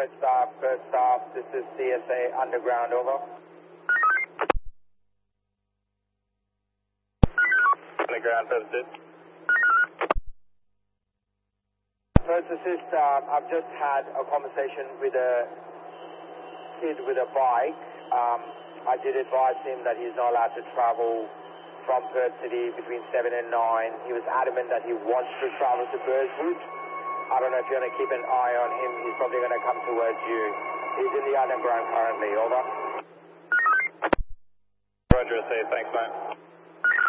First staff, this is CSA Underground, over. Underground, first assist. First assist, I've just had a conversation with a kid with a bike. I did advise him that he's not allowed to travel from Perth City between 7 and 9. He was adamant that he wants to travel to Burswood. I don't know if you're going to keep an eye on him. He's probably going to come towards you. He's in the underground currently, over. Roger, say thanks, mate.